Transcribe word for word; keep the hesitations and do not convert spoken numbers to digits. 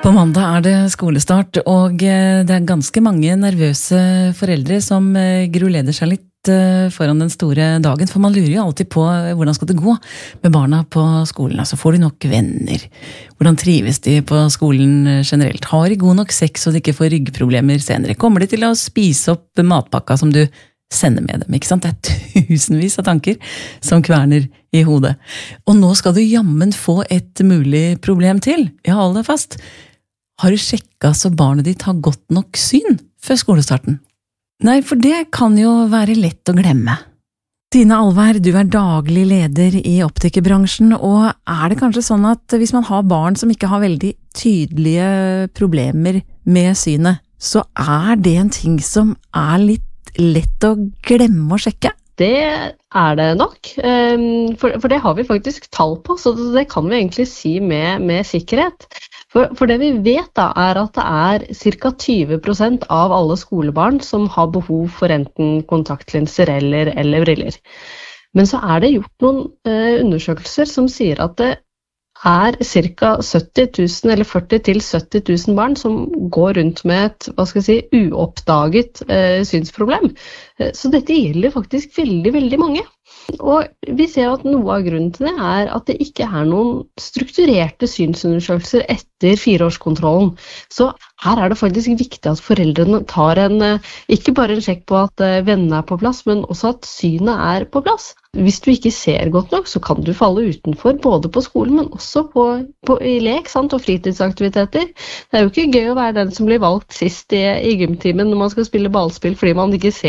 På mandag er det skolestart, og det er ganske mange nervøse foreldre som gruleder seg litt foran den store dagen, for man lurer jo alltid på hvordan skal det gå med barna på skolen. Altså, får de nok venner? Hvordan trives de på skolen generelt? Har de god nok sex så de ikke får ryggproblemer senere? Kommer de til å spise opp matpakka som du sender med dem, ikke sant? Det er tusenvis av tanker som kverner i hodet. Og nå skal du jammen få et mulig problem til. Ja, hold deg fast. Har du sjekket så barnet ditt har godt nok syn før skolestarten? Nei, for det kan jo være lett å glemme. Tine Alvær, du er daglig leder i optikerbransjen, og er det kanskje sånn at hvis man har barn som ikke har veldig tydelige problemer med synet, så er det en ting som er litt lett å glemme å sjekke? Det er det nok, for, for det har vi faktisk tall på, så det kan vi egentlig si med, med sikkerhet. For, for det vi vet da, er at det er ca. tjue prosent av alle skolebarn som har behov for enten kontaktlinser eller, eller briller. Men så er det gjort noen eh, undersøkelser som sier at det er ca. sytti tusen eller førti til sytti tusen barn som går rundt med et, hva skal jeg si, uoppdaget eh, synsproblem. Så dette gjelder faktisk veldig, veldig mange. Og vi ser at noe av grunnen til det er at det ikke er noen strukturerte synsundersøkelser etter fireårskontrollen. Så her er det faktisk viktig at foreldrene tar en, ikke bare en sjekk på at vennene er på plass, men også at synet er på plass. Hvis du ikke ser godt nok, så kan du falle utenfor, både på skolen, men også på, på, i lek sant, og fritidsaktiviteter. Det er jo ikke gøy å være den som blir valgt sist i, i gymtimen når man skal spille ballspill fordi man ikke ser